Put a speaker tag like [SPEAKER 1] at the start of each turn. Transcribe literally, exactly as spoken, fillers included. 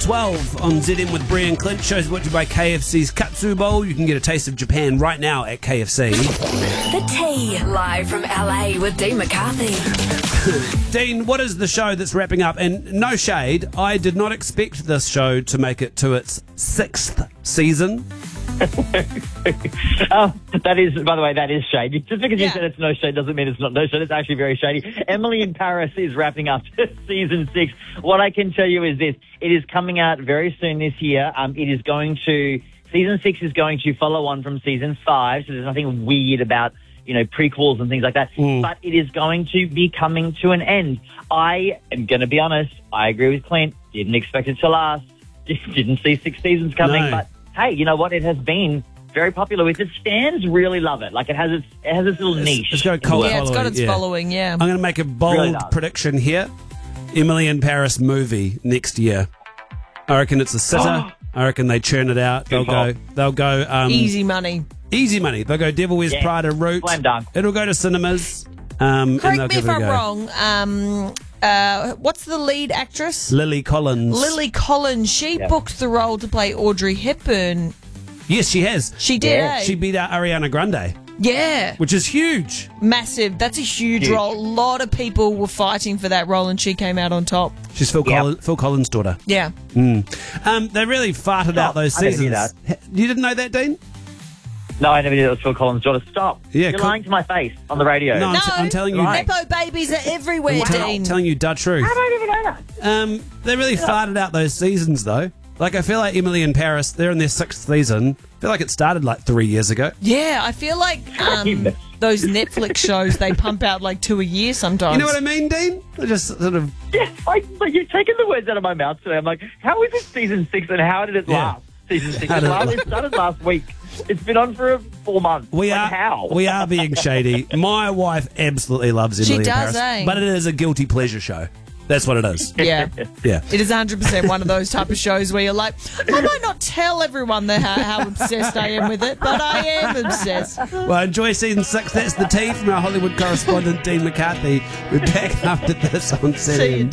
[SPEAKER 1] twelve on Z M with Brie and Clint. Shows brought to you by K F C's Katsu Bowl. You can get a taste of Japan right now at K F C.
[SPEAKER 2] The Tea, live from L A with Dean McCarthy.
[SPEAKER 1] Dean, what is the show that's wrapping up? And no shade, I did not expect this show to make it to its sixth season.
[SPEAKER 3] Oh, that is, by the way, that is shady. Just because
[SPEAKER 4] Yeah.
[SPEAKER 3] you said it's no shade doesn't mean it's not no shade. It's actually very shady. Emily in Paris is wrapping up season six. What I can tell you is this. It is coming out very soon this year. Um, it is going to, season six is going to follow on from season five, so there's nothing weird about, you know, prequels and things like that.
[SPEAKER 1] Mm.
[SPEAKER 3] But it is going to be coming to an end. I am going to be honest. I agree with Clint. Didn't expect it to last. Just didn't see six seasons coming.
[SPEAKER 1] No.
[SPEAKER 3] But hey, you know what? It has been very popular with its fans. Really love it. Like it has its it has its little niche.
[SPEAKER 1] It's got a
[SPEAKER 3] in the
[SPEAKER 1] cult
[SPEAKER 3] world.
[SPEAKER 4] Yeah, it's got
[SPEAKER 1] following,
[SPEAKER 4] its
[SPEAKER 1] yeah.
[SPEAKER 4] following, yeah.
[SPEAKER 1] I'm going to make a bold
[SPEAKER 3] Really does.
[SPEAKER 1] prediction here. Emily in Paris movie next year. I reckon it's a sitter. I reckon they churn it out. They'll
[SPEAKER 3] Good
[SPEAKER 1] go.
[SPEAKER 3] call.
[SPEAKER 1] They'll go. Um,
[SPEAKER 4] Easy money.
[SPEAKER 1] Easy money. They'll go Devil Wears
[SPEAKER 3] Yeah.
[SPEAKER 1] Prada route.
[SPEAKER 3] Slam dunk.
[SPEAKER 1] It'll go to cinemas. Um, and
[SPEAKER 4] Correct
[SPEAKER 1] they'll
[SPEAKER 4] me
[SPEAKER 1] give
[SPEAKER 4] if
[SPEAKER 1] it a
[SPEAKER 4] I'm
[SPEAKER 1] go.
[SPEAKER 4] wrong. Um, uh, what's the lead actress?
[SPEAKER 1] Lily Collins.
[SPEAKER 4] Lily Collins. She
[SPEAKER 3] Yeah.
[SPEAKER 4] booked the role to play Audrey Hepburn.
[SPEAKER 1] Yes, she has.
[SPEAKER 4] She did,
[SPEAKER 3] Yeah.
[SPEAKER 4] eh?
[SPEAKER 1] She beat out Ariana Grande,
[SPEAKER 4] Yeah.
[SPEAKER 1] which is huge.
[SPEAKER 4] Massive. That's a huge,
[SPEAKER 3] Huge.
[SPEAKER 4] role. A lot of people were fighting for that role, and she came out on top.
[SPEAKER 1] She's Phil,
[SPEAKER 3] Yep.
[SPEAKER 1] Collins, Phil Collins' daughter.
[SPEAKER 4] Yeah.
[SPEAKER 1] Um, they really farted out those
[SPEAKER 3] I never
[SPEAKER 1] seasons.
[SPEAKER 3] knew that.
[SPEAKER 1] You didn't know that, Dean?
[SPEAKER 3] No, I never knew it was Phil Collins' daughter. Stop.
[SPEAKER 1] Yeah,
[SPEAKER 3] You're
[SPEAKER 1] Col-
[SPEAKER 3] lying to my face on the radio.
[SPEAKER 1] No, I'm,
[SPEAKER 4] No,
[SPEAKER 1] t- I'm telling you.
[SPEAKER 3] Right.
[SPEAKER 4] Nepo babies are everywhere,
[SPEAKER 1] I'm tell-
[SPEAKER 4] Dean.
[SPEAKER 1] telling you the truth.
[SPEAKER 3] I don't even know that.
[SPEAKER 1] Um, they really farted out those seasons, though. Like, I feel like Emily in Paris, they're in their sixth season. I feel like it started like three years ago.
[SPEAKER 4] Yeah, I feel like um, those Netflix shows, they pump out like two a year sometimes.
[SPEAKER 1] You know what I mean, Dean? They just sort of.
[SPEAKER 3] Yeah, like, like you're taking the words out of my mouth today. I'm like, how is it season six and how did it
[SPEAKER 1] Yeah.
[SPEAKER 3] last? Season six.
[SPEAKER 1] How
[SPEAKER 3] It,
[SPEAKER 1] did it
[SPEAKER 3] last,
[SPEAKER 1] last?
[SPEAKER 3] it started last week. It's been on for four months.
[SPEAKER 1] We
[SPEAKER 3] like,
[SPEAKER 1] are
[SPEAKER 3] how?
[SPEAKER 1] we are being shady. My wife absolutely loves Emily
[SPEAKER 4] She
[SPEAKER 1] in
[SPEAKER 4] does,
[SPEAKER 1] Paris,
[SPEAKER 4] eh?
[SPEAKER 1] but it is a guilty pleasure show. That's what it is.
[SPEAKER 4] Yeah.
[SPEAKER 1] Yeah.
[SPEAKER 4] It is one hundred percent one of those type of shows where you're like, I might not tell everyone the, how, how obsessed I am with it, but I am obsessed.
[SPEAKER 1] Well, enjoy season six. That's the tea from our Hollywood correspondent, Dean McCarthy. We're back after this on
[SPEAKER 4] See you,
[SPEAKER 1] Saturday.